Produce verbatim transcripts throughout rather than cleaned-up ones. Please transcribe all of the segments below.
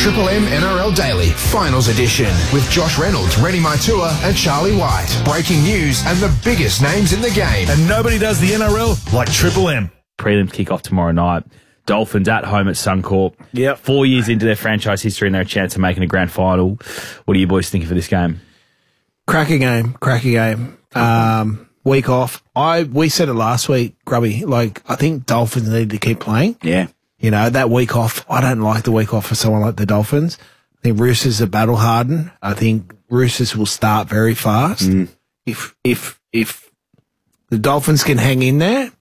Triple M N R L Daily, Finals Edition, with Josh Reynolds, Rennie Maitua and Charlie White. Breaking news and the biggest names in the game. And nobody does the N R L like Triple M. Prelims kick off tomorrow night. Dolphins at home at Suncorp. Yep. Four years into their franchise history and they're a chance of making a grand final. What are you boys thinking for this game? Cracking game, cracking game. Um, week off. I we said it last week, Grubby. Like, I think Dolphins need to keep playing. Yeah. You know, that week off, I don't like the week off for someone like the Dolphins. I think Roosters are battle hardened. I think Roosters will start very fast. Mm. If if if the Dolphins can hang in there,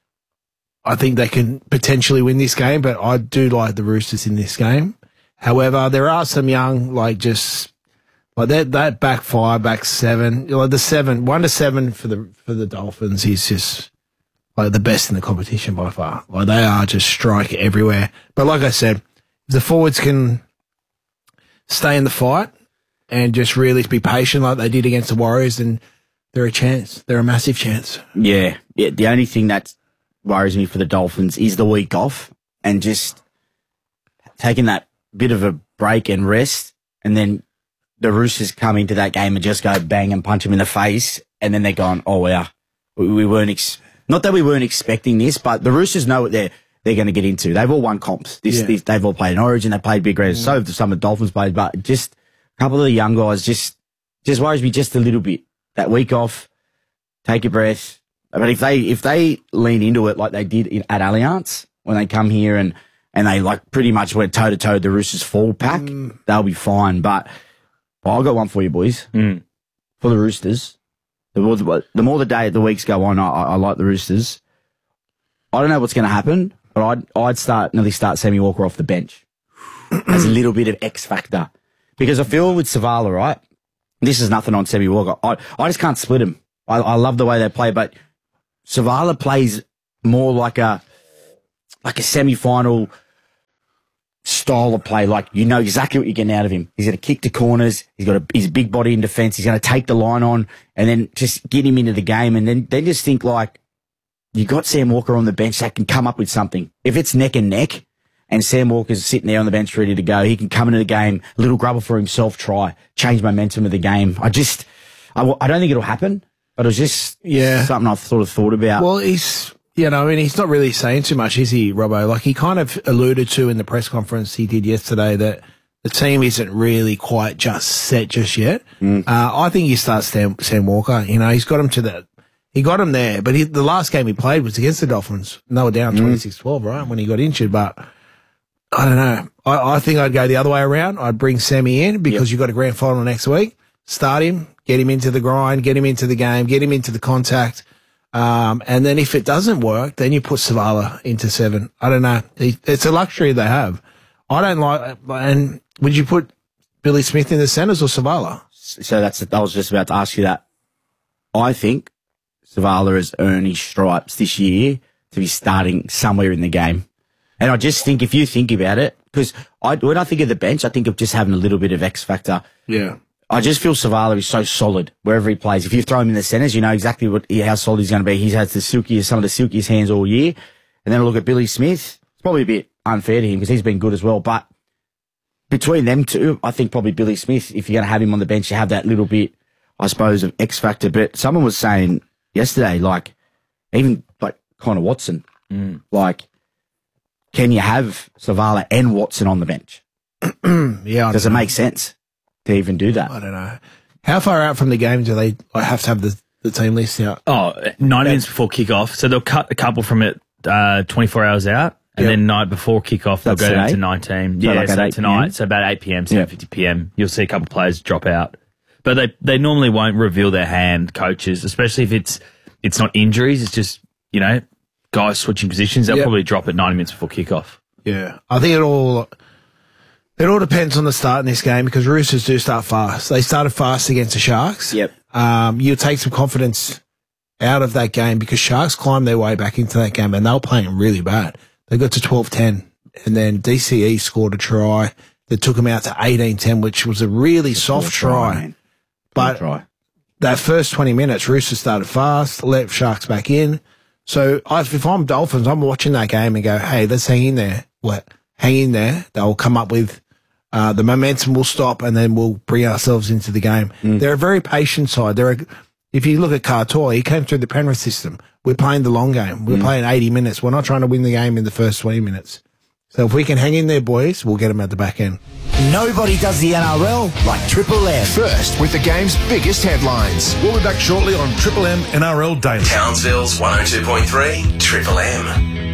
I think they can potentially win this game, but I do like the Roosters in this game. However, there are some young, like just like that that back five, back seven, like the seven, one to seven for the for the Dolphins is just like the best in the competition by far. Like they are just strike everywhere. But like I said, if the forwards can stay in the fight and just really be patient like they did against the Warriors, then they're a chance. They're a massive chance. Yeah. Yeah. The only thing that worries me for the Dolphins is the week off and just taking that bit of a break and rest, and then the Roosters come into that game and just go bang and punch them in the face, and then they're gone, oh, wow. We, we weren't, ex- not that we weren't expecting this, but the Roosters know what they're, they're going to get into. They've all won comps. This, Yeah. this, they've all played in Origin, they've played Big Red, mm. so have some of the Dolphins played, but just a couple of the young guys just, just worries me just a little bit. That week off, take a breath. But if they if they lean into it like they did in, at Allianz when they come here and, and they like pretty much went toe to toe with the Roosters forward pack, mm. they'll be fine. But well, I've got one for you boys. Mm. For the Roosters, the more the, the more the day the weeks go on, I, I like the Roosters. I don't know what's going to happen, but I'd I'd start nearly start Sammy Walker off the bench as a little bit of X factor, because I feel with Savala, right? This is nothing on Sammy Walker. I I just can't split him. I, I love the way they play, but Savala plays more like a like a semi-final style of play. Like, you know exactly what you're getting out of him. He's going to kick to corners. He's got a, his big body in defence. He's going to take the line on and then just get him into the game. And then, then just think like, you got Sam Walker on the bench that can come up with something. If it's neck and neck and Sam Walker's sitting there on the bench ready to go, he can come into the game, a little grubber for himself, try, change momentum of the game. I just, I, I don't think it'll happen. But it was just Yeah. something I've sort of thought about. Well, he's, you know, I mean, he's not really saying too much, is he, Robbo? Like, he kind of alluded to in the press conference he did yesterday that the team isn't really quite just set just yet. Mm. Uh, I think he starts Sam, Sam Walker. You know, he's got him to the, he got him there, but he, the last game he played was against the Dolphins. And they were down twenty-six twelve, right, when he got injured. But I don't know. I, I think I'd go the other way around. I'd bring Sammy in because Yep. you've got a grand final next week. Start him, get him into the grind, get him into the game, get him into the contact. Um, and then if it doesn't work, then you put Savala into seven. I don't know. It's a luxury they have. I don't like, and would you put Billy Smith in the centres or Savala? So that's, I was just about to ask you that. I think Savala has earned his stripes this year to be starting somewhere in the game. And I just think, if you think about it, because I, when I think of the bench, I think of just having a little bit of X factor. Yeah. I just feel Savala is so solid wherever he plays. If you throw him in the centres, you know exactly what how solid he's going to be. He has the silkiest, some of the silkiest hands all year. And then I look at Billy Smith. It's probably a bit unfair to him because he's been good as well. But between them two, I think probably Billy Smith, if you're going to have him on the bench, you have that little bit, I suppose, of X factor. But someone was saying yesterday, like, even like Connor Watson, Mm. like, can you have Savala and Watson on the bench? Yeah. I Does don't it know. make sense to even do that? I don't know. How far out from the game do they like, have to have the, the team list out? Oh, ninety minutes before kickoff. So they'll cut a couple from it uh, twenty-four hours out. And Yep. then night before kickoff, they'll That's go down today? to nineteen. So Yeah, like at so eight tonight. p.m? So about eight p.m., seven fifty p.m. You'll see a couple of players drop out. But they they normally won't reveal their hand, coaches, especially if it's it's not injuries. It's just, you know, guys switching positions. They'll Yep. probably drop it ninety minutes before kickoff. Yeah. I think it all it all depends on the start in this game because Roosters do start fast. They started fast against the Sharks. Yep. Um, you take some confidence out of that game because Sharks climbed their way back into that game and they were playing really bad. They got to twelve ten and then D C E scored a try that took them out to eighteen ten, which was a really soft try. man. But Try. that first twenty minutes, Roosters started fast, let Sharks back in. So I, if I'm Dolphins, I'm watching that game and go, hey, let's hang in there. What? Hang in there. They'll come up with uh, the momentum will stop, and then we'll bring ourselves into the game. Mm. They're a very patient side. They're a, if you look at Cartoy, he came through the Penrith system. We're playing the long game. We're mm. playing eighty minutes. We're not trying to win the game in the first twenty minutes. So if we can hang in there, boys, we'll get them at the back end. Nobody does the N R L like Triple M. First, with the game's biggest headlines. We'll be back shortly on Triple M N R L Daily. Townsville's one oh two point three Triple M.